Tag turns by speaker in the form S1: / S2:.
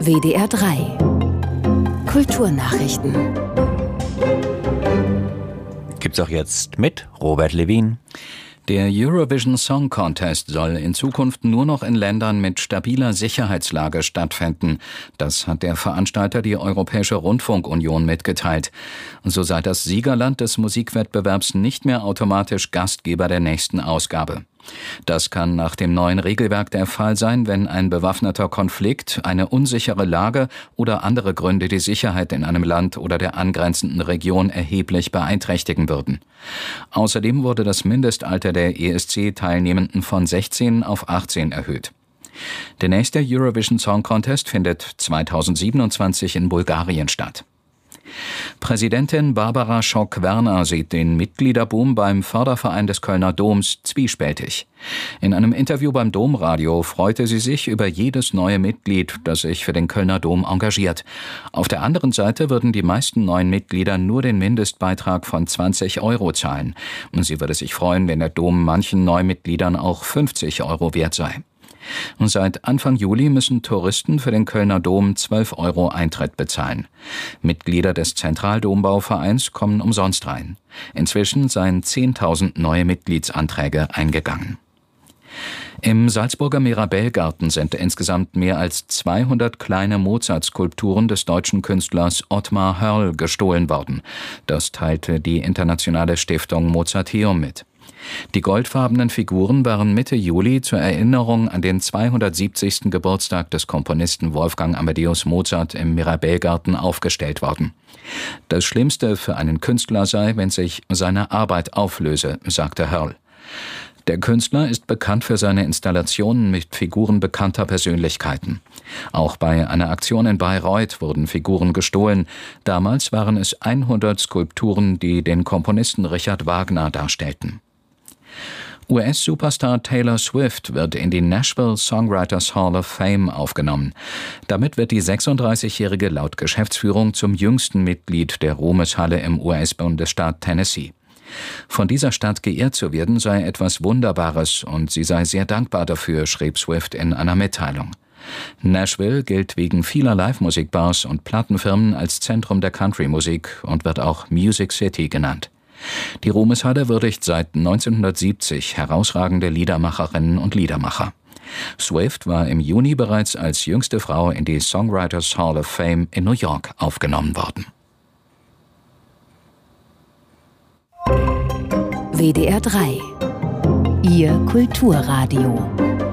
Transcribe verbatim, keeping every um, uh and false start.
S1: W D R drei Kulturnachrichten.
S2: Gibt's auch jetzt mit Robert Levin.
S3: Der Eurovision Song Contest soll in Zukunft nur noch in Ländern mit stabiler Sicherheitslage stattfinden. Das hat der Veranstalter die Europäische Rundfunkunion mitgeteilt. So sei das Siegerland des Musikwettbewerbs nicht mehr automatisch Gastgeber der nächsten Ausgabe. Das kann nach dem neuen Regelwerk der Fall sein, wenn ein bewaffneter Konflikt, eine unsichere Lage oder andere Gründe die Sicherheit in einem Land oder der angrenzenden Region erheblich beeinträchtigen würden. Außerdem wurde das Mindestalter der E S C-Teilnehmenden von sechzehn auf achtzehn erhöht. Der nächste Eurovision Song Contest findet zweitausendsiebenundzwanzig in Bulgarien statt. Präsidentin Barbara Schock-Werner sieht den Mitgliederboom beim Förderverein des Kölner Doms zwiespältig. In einem Interview beim Domradio freute sie sich über jedes neue Mitglied, das sich für den Kölner Dom engagiert. Auf der anderen Seite würden die meisten neuen Mitglieder nur den Mindestbeitrag von zwanzig Euro zahlen. Sie würde sich freuen, wenn der Dom manchen Neumitgliedern auch fünfzig Euro wert sei. Seit Anfang Juli müssen Touristen für den Kölner Dom zwölf Euro Eintritt bezahlen. Mitglieder des Zentraldombauvereins kommen umsonst rein. Inzwischen seien zehntausend neue Mitgliedsanträge eingegangen. Im Salzburger Mirabellgarten sind insgesamt mehr als zweihundert kleine Mozart-Skulpturen des deutschen Künstlers Ottmar Hörl gestohlen worden. Das teilte die internationale Stiftung Mozarteum mit. Die goldfarbenen Figuren waren Mitte Juli zur Erinnerung an den zweihundertsiebzigsten Geburtstag des Komponisten Wolfgang Amadeus Mozart im Mirabellgarten aufgestellt worden. Das Schlimmste für einen Künstler sei, wenn sich seine Arbeit auflöse, sagte Hörl. Der Künstler ist bekannt für seine Installationen mit Figuren bekannter Persönlichkeiten. Auch bei einer Aktion in Bayreuth wurden Figuren gestohlen. Damals waren es hundert Skulpturen, die den Komponisten Richard Wagner darstellten. U S-Superstar Taylor Swift wird in die Nashville Songwriters Hall of Fame aufgenommen. Damit wird die sechsunddreißigjährige laut Geschäftsführung zum jüngsten Mitglied der Ruhmeshalle im U S-Bundesstaat Tennessee. Von dieser Stadt geehrt zu werden sei etwas Wunderbares und sie sei sehr dankbar dafür, schrieb Swift in einer Mitteilung. Nashville gilt wegen vieler Live-Musikbars und Plattenfirmen als Zentrum der Country-Musik und wird auch Music City genannt. Die Ruhmeshalle würdigt seit neunzehnhundertsiebzig herausragende Liedermacherinnen und Liedermacher. Swift war im Juni bereits als jüngste Frau in die Songwriters Hall of Fame in New York aufgenommen worden.
S1: W D R drei Ihr Kulturradio.